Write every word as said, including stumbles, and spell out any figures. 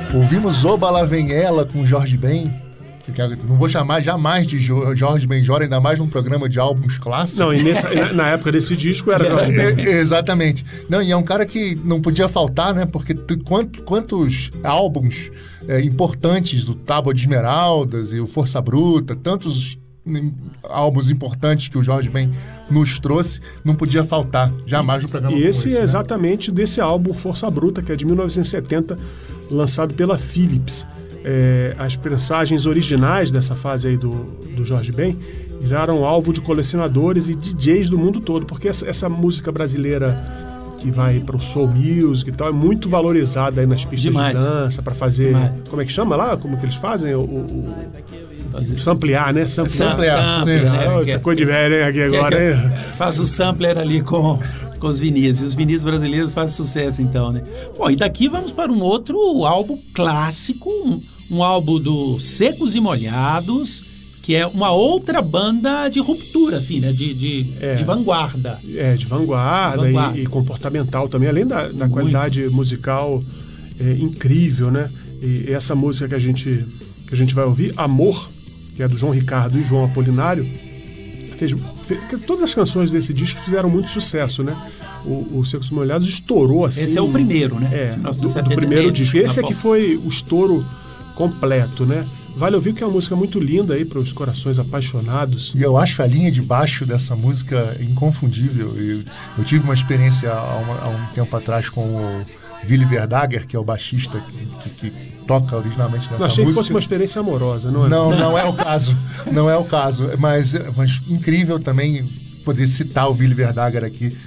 Ouvimos Oba Lá Vem Ela com Jorge Ben, que não vou chamar jamais de Jorge Benjor, ainda mais num programa de álbuns clássicos. Não, e nessa, na época desse disco era Jorge Ben. É, exatamente. Não, e é um cara que não podia faltar, né? Porque tu, quant, quantos álbuns é, importantes do Tábua de Esmeraldas e o Força Bruta, tantos álbuns importantes que o Jorge Ben nos trouxe, não podia faltar jamais no programa. E esse, esse é né? exatamente desse álbum Força Bruta, que é de mil novecentos e setenta, lançado pela Philips. É, as prensagens originais dessa fase aí do, do Jorge Ben viraram alvo de colecionadores e D Js do mundo todo, porque essa, essa música brasileira que vai para o soul music e tal é muito valorizada aí nas pistas Demais. de dança para fazer. Demais. Como é que chama lá? Como que eles fazem? O, o, o samplear, né? Samplear. Samplear. Samplear. Samplear. Né? Coisa de velho, hein? Aqui agora. Que, que, faz o sampler ali com, com os vinis. E os vinis brasileiros fazem sucesso, então, né? Bom, e daqui vamos para um outro álbum clássico, um, um álbum do Secos e Molhados, que é uma outra banda de ruptura, assim, né? De, de, é, de vanguarda. É, de vanguarda, de vanguarda. E, e comportamental também, além da, da qualidade musical é, incrível, né? E essa música que a gente, que a gente vai ouvir, Amor, que é do João Ricardo e João Apolinário, fez, fez, todas as canções desse disco fizeram muito sucesso, né? O, o Secos e Molhados estourou assim. Esse é o primeiro, né? É, do, do primeiro disco. Esse é que foi o estouro completo, né? Vale ouvir que é uma música muito linda aí para os corações apaixonados. E eu acho a linha de baixo dessa música inconfundível. Eu, eu tive uma experiência há, uma, há um tempo atrás com o Willy Verdager, que é o baixista que, que, que toca originalmente nessa música. Não, achei que fosse uma experiência amorosa, não é? Não, não é o caso. Não é o caso. Mas, mas incrível também poder citar o Willy Verdager aqui